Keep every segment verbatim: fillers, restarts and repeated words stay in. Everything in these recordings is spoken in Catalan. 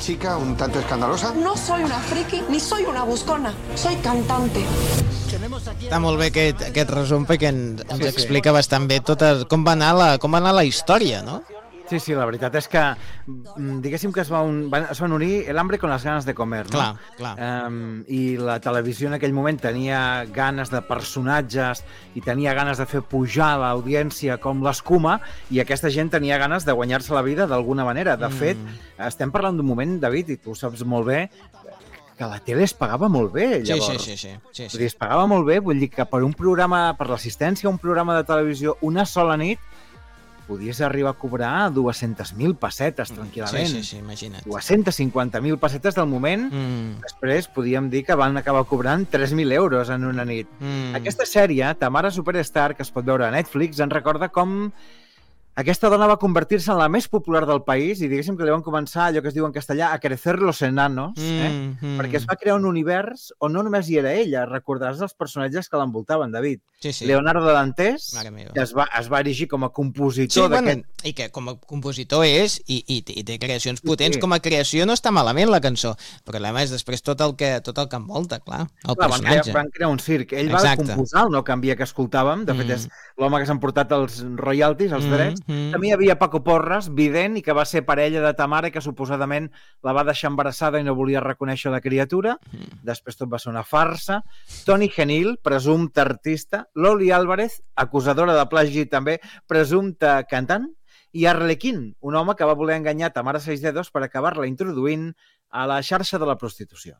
chica un tanto escandalosa? No soy una friki ni soy una buscona, soy cantante. Està molt bé aquest, aquest resum perquè ens, ens sí, explica sí. bastant bé tota, com, va anar la, com va anar la història, no? Sí, sí, la veritat és que diguéssim que es, va un, es van unir el hambre con las ganas de comer, no? Clar, clar. Um, I la televisió en aquell moment tenia ganes de personatges i tenia ganes de fer pujar l'audiència com l'escuma, i aquesta gent tenia ganes de guanyar-se la vida d'alguna manera. De mm. fet, estem parlant d'un moment, David, i tu ho saps molt bé, que la tele es pagava molt bé, llavors. Sí, sí, sí. sí, sí, sí. Vull dir, es pagava molt bé, vull dir que per un programa, per l'assistència a un programa de televisió una sola nit, podies arribar a cobrar dues-centes mil pessetes, tranquil·lament. Sí, sí, sí, imagina't. dues-centes cinquanta mil pessetes del moment, mm. després podíem dir que van acabar cobrant tres mil euros en una nit. Mm. Aquesta sèrie, Tamara Superstar, que es pot veure a Netflix, ens recorda com aquesta dona va convertir-se en la més popular del país i diguéssim que li van començar allò que es diu en castellà a crecer los enanos, eh? Mm, mm. perquè es va crear un univers on no només hi era ella, recordaràs els personatges que l'envoltaven, David. Sí, sí. Leonardo Dantes, que es va, es va erigir com a compositor sí, d'aquest... Bueno, i que com a compositor és, i, i, i té creacions potents, sí. com a creació no està malament la cançó. El problema és després tot el que, tot el que envolta, clar, el clar, personatge. Van crear, van crear un circ. Ell Exacte. va composar el No canvia que escoltàvem, de fet mm. és l'home que s'han portat els royalties, els mm. drets. Mm. També hi havia Paco Porras, vident, i que va ser parella de Tamara, que suposadament la va deixar embarassada i no volia reconèixer la criatura. Mm. Després tot va ser una farsa. Toni Genil, presumpte artista. Loli Álvarez, acusadora de plagi també, presumpte cantant. I Arlequín, un home que va voler enganyar Tamara Seis Dedos per acabar-la introduint a la xarxa de la prostitució.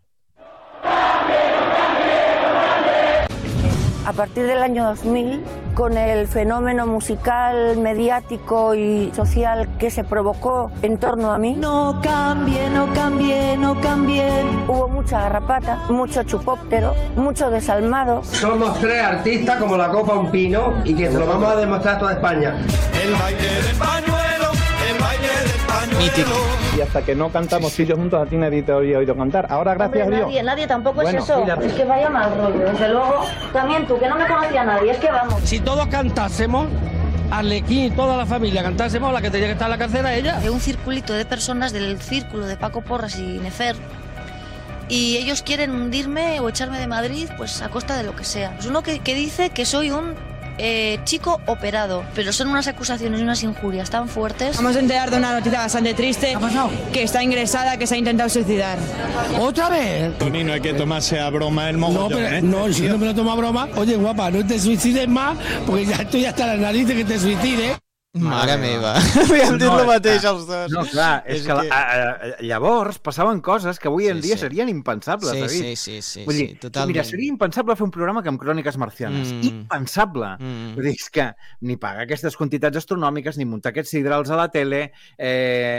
A partir del año dos mil, con el fenómeno musical, mediático y social que se provocó en torno a mí, no cambie, no cambie, no cambie. Hubo mucha garrapata, mucho chupóptero, mucho desalmado. Somos tres artistas como la copa un pino y que se lo vamos a demostrar a toda España. El baile del pañuelo, el baile del pañuelo. Mítico. Y hasta que no cantamos sí, sí. ellos juntos, a ti nadie te había oído cantar. Ahora, gracias Hombre, a Dios. Nadie, nadie tampoco bueno, es eso. Mira. Es que vaya mal rollo. Desde luego, también tú, que no me conocía nadie, es que vamos. Si todos cantásemos, Arlequín y toda la familia cantásemos, la que tenía que estar en la cárcel era ella. De un circulito de personas del círculo de Paco Porras y Nefer. Y ellos quieren hundirme o echarme de Madrid, pues a costa de lo que sea. Pues uno que, que dice que soy un Eh, chico operado, pero son unas acusaciones y unas injurias tan fuertes. Vamos a enterar de una noticia bastante triste. ¿Qué ha pasado? Que está ingresada, que se ha intentado suicidar. ¿Otra vez? Tony, no hay que tomarse a broma el mogollón, no, pero, ¿eh? No, si no me lo tomo a broma. Oye, guapa, no te suicides más, porque ya estoy hasta la nariz de que te suicides. Mare meva, havíem dit el mateix els dos. No, clar, és, és que, que... A, a, llavors passaven coses que avui en sí, dia sí. serien impensables, sí, David. Sí, sí, sí, Vull dir, sí, totalment. Mira, seria impensable fer un programa que amb cròniques marcianes. Mm. Impensable. Mm. Vull dir, és que ni pagar aquestes quantitats astronòmiques, ni muntar aquests sidrals a la tele, eh,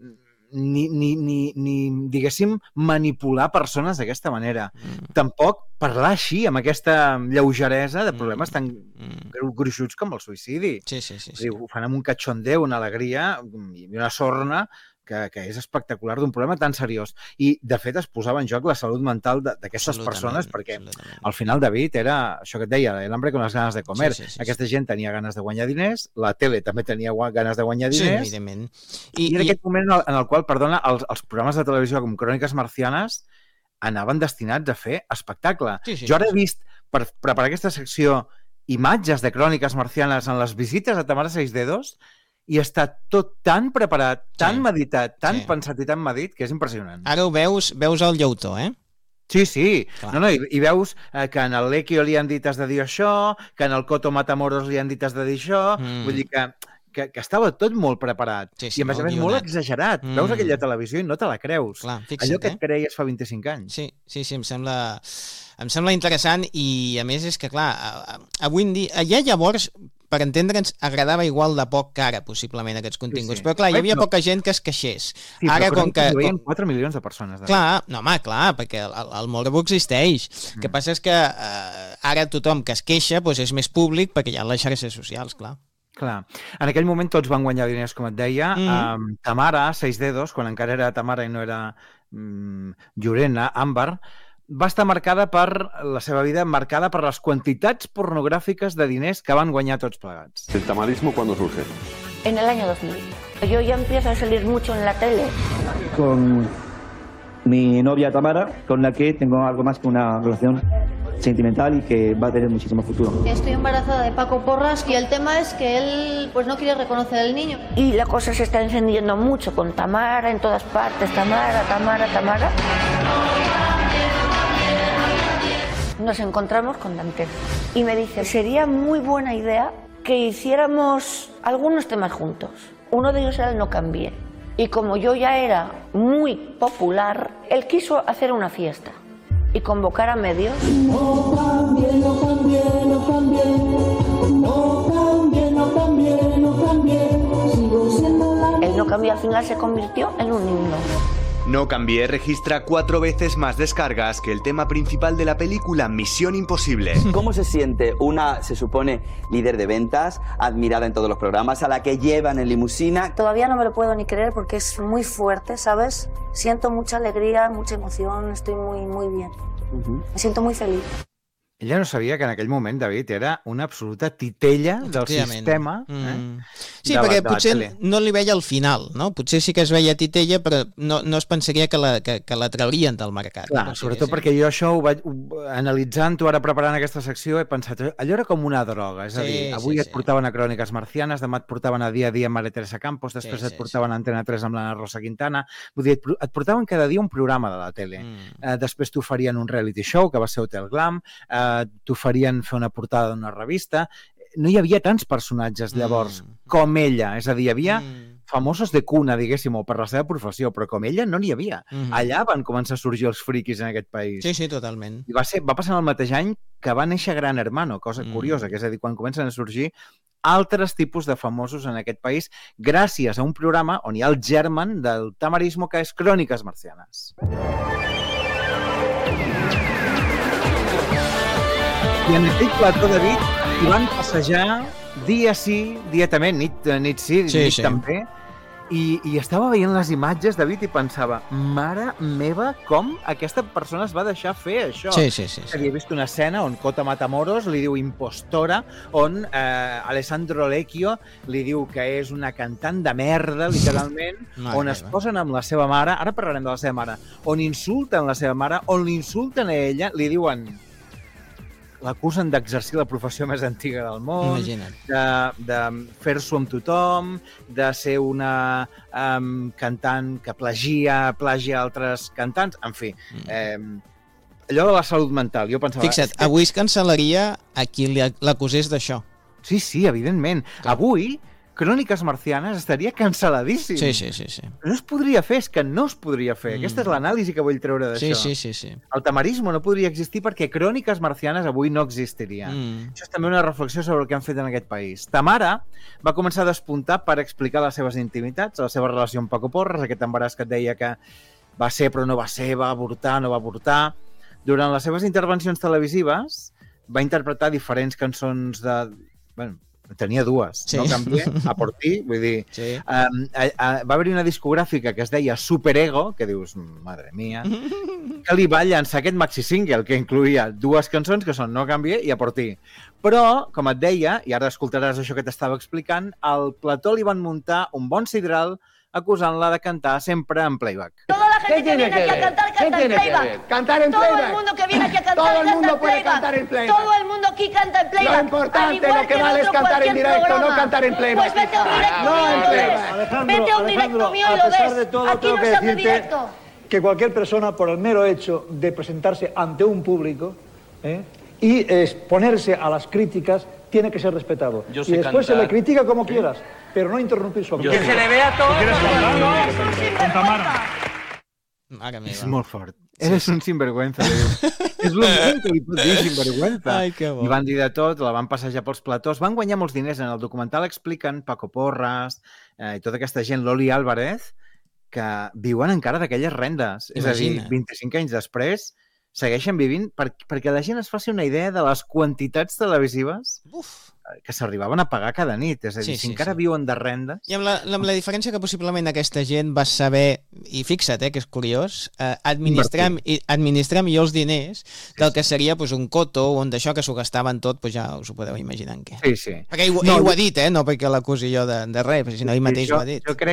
ni, ni, ni, ni, diguéssim, manipular persones d'aquesta manera. Mm. Tampoc parlar així, amb aquesta lleugeresa de problemes tan mm. gruixuts com el suïcidi. Sí, sí, sí. sí. Ho fan amb un cachondeo, una alegria i una sorna que, que és espectacular d'un problema tan seriós. I, de fet, es posava en joc la salut mental d'aquestes persones, perquè al final, David, era això que et deia, el hambre con las ganas de comer. Sí, sí, sí, Aquesta sí. gent tenia ganes de guanyar diners, la tele també tenia ganes de guanyar diners, sí, evidentment. I, i era i... aquest moment en el, en el qual, perdona, els, els programes de televisió com Cròniques Marcianes anaven destinats a fer espectacle. Sí, sí, jo ara he vist, per preparar aquesta secció, imatges de Cròniques Marcianes en les visites a Tamara Seis Dedos, i està tot tan preparat, tan sí. meditat, tan sí. pensat i tan medit, que és impressionant. Ara ho veus, veus el llautó, eh? Sí, sí. No, no, i, i veus eh, que en el Lequio li han dit has de dir això, que en el Coto Matamoros li han dit has de dir això, mm. vull dir que, que, que estava tot molt preparat. Sí, sí, I a més a més molt exagerat. Mm. Veus aquella televisió i no te la creus. Clar, fixa't, allò que eh? et creies fa vint-i-cinc anys. Sí, sí, sí, em sembla... Em sembla interessant i, a més, és que, clar, avui en dia... Ja llavors, per entendre'ns, agradava igual de poc que ara, possiblement, aquests continguts. Sí, sí. Però, clar, hi havia poca gent que es queixés. Sí, ara, com que... Hi havia quatre milions de persones. De clar, no, home, clar, perquè el, el morbo existeix. El mm. que passa és que eh, ara tothom que es queixa doncs és més públic perquè hi ha les xarxes socials, clar. Clar. En aquell moment tots van guanyar diners, com et deia. Mm. Um, Tamara, Seis Dedos, quan encara era Tamara i no era um, Llorena, Àmbar, va estar marcada per la seva vida marcada per les quantitats pornogràfiques de diners que van guanyar tots plegats. ¿El tamarismo cuándo surge? En el año dos mil. Yo ya empiezo a salir mucho en la tele. Con mi novia Tamara, con la que tengo algo más que una relación sentimental y que va a tener muchísimo futuro. Estoy embarazada de Paco Porras y el tema es que él pues no quiere reconocer al niño. Y la cosa se está encendiendo mucho con Tamara en todas partes, Tamara, Tamara, Tamara. Nos encontramos con Dante y me dice, sería muy buena idea que hiciéramos algunos temas juntos. Uno de ellos era el No Cambié. Y como yo ya era muy popular, él quiso hacer una fiesta y convocar a medios. No cambié, no cambié, no cambié, no cambié, no cambié, no cambié, sigo siendo la... El No Cambié al final se convirtió en un himno. No Cambié registra cuatro veces más descargas que el tema principal de la película Misión Imposible. ¿Cómo se siente una, se supone, líder de ventas, admirada en todos los programas, a la que llevan en limusina? Todavía no me lo puedo ni creer porque es muy fuerte, ¿sabes? Siento mucha alegría, mucha emoción, estoy muy, muy bien. Uh-huh. Me siento muy feliz. Ella no sabia que en aquell moment, David, era una absoluta titella del sistema. Mm. Eh? Sí, de perquè la, potser tele. no li veia al final, no? Potser sí que es veia titella, però no, no es pensaria que la, que, que la traurien del mercat. Clar, no? sobretot perquè jo això ho vaig analitzant-ho ara preparant aquesta secció he pensat, allò era com una droga, és a dir, Sí, avui sí, et portaven a Cròniques Marcianes, demà et portaven a Dia a Dia amb Maria Teresa Campos, després Sí, et sí, portaven a Antena tres amb l'Anna Rosa Quintana, vull dir, et, pro- et portaven cada dia un programa de la tele. Mm. Eh, després t'oferien un reality show, que va ser Hotel Glam, eh, t'oferien fer una portada d'una revista. No hi havia tants personatges llavors Mm. com ella, és a dir, hi havia Mm. famosos de cuna, diguéssim, o per la seva professió, però com ella no n'hi havia. Mhm. Allà van començar a sorgir els friquis en aquest país. Sí, sí, totalment. I va, ser, va passar el mateix any que va néixer Gran Hermano, cosa Mm. curiosa, que és a dir, quan comencen a sorgir altres tipus de famosos en aquest país gràcies a un programa on hi ha el germen del tamarismo, que és Cròniques Marcianes. I en aquell plató, David, hi van passejar dia sí, dia també, nit, nit sí, Sí, nit sí. també, i, i estava veient les imatges, David, i pensava, mare meva, com aquesta persona es va deixar fer això. Sí, sí, sí, sí. Havia vist una escena on Cota Matamoros li diu impostora, on eh, Alessandro Lecchio li diu que és una cantant de merda, literalment, Mare on es meva. posen amb la seva mare, ara parlarem de la seva mare, on insulten la seva mare, on l'insulten a ella, li diuen... L'acusen d'exercir la professió més antiga del món, Imagina't. de, de fer-s'ho amb tothom, de ser una um, cantant que plagia, plagia altres cantants, en fi. Mm. Eh, allò de la salut mental, jo pensava... Fixa't, avui es cancel·laria a qui li- l'acusés d'això. Sí, sí, evidentment. Avui, Cròniques Marcianes estaria cancel·ladíssim. Sí, sí, sí, sí. No es podria fer, és que no es podria fer. Mm. Aquesta és l'anàlisi que vull treure Sí, d'això. sí, sí, sí. El tamarismo no podria existir perquè Cròniques Marcianes avui no existiria. Mm. Això és també una reflexió sobre el que han fet en aquest país. Tamara va començar a despuntar per explicar les seves intimitats, la seva relació amb Paco Porras, aquest embaràs que et deia que va ser però no va ser, va avortar, no va avortar. Durant les seves intervencions televisives va interpretar diferents cançons de... Bueno, tenia dues, Sí. no canvié, a por ti, vull dir... Sí. Um, a, a, va haver-hi una discogràfica que es deia Superego, que dius, madre mia, que li va llançar aquest maxi-single que incluïa dues cançons que són No Canvié i A por ti. Però, com et deia, i ara escoltaràs això que t'estava explicant, al plató li van muntar un bon sidral acusant-la de cantar sempre en playback. Toda la gente que viene aquí a cantar, canta en playback. Cantar en Todo playback. el mundo que viene aquí a cantar, Todo el canta mundo en puede playback. cantar en playback. Todo el mundo aquí canta en playback. Lo importante, Al igual lo que en vale es otro cantar en cualquier directo, no programa. cantar en playback. Pues vete a un directo No mío en y lo playback. ves. Vete a un directo mío y lo a pesar ves. de todo, Aquí tengo no que se hace decirte directo. que cualquier persona, por el mero hecho de presentarse ante un público ¿eh? y exponerse a las críticas, tiene que ser respetado. Yo Y sé después cantar. se le critica como quieras, pero no interrumpir su Yo actividad. sé. Que se le vea todo. ¿Quieres hablar? Es un sinvergüenza. Mare meva. És molt fort. Eres un sinvergüenza, li diu. És l'únic que li pot dir, sinvergüenza. Ai, que bo. I van dir de tot, la van passejar pels platós, van guanyar molts diners. En el documental expliquen Paco Porras eh, i tota aquesta gent, Loli Álvarez, que viuen encara d'aquelles rendes. És a dir, Imagina. vint-i-cinc anys després, segueixen vivint per, perquè la gent es faci una idea de les quantitats televisives Uf. que s'arribaven a pagar cada nit. És a dir, Sí, si sí, encara sí. viuen de rendes... I amb la, amb la diferència que possiblement aquesta gent va saber, i fixa't, eh, que és curiós, eh, administrar, i, administrar millor els diners del que seria pues, un Coto o un d'això que s'ho gastaven tot, pues, ja us ho podeu imaginar en què. Sí, sí. Perquè ell, No, ell ho jo- ha dit, eh? No perquè l'acusi jo de, de res, sinó ell mateix jo, ho ha dit. Jo crec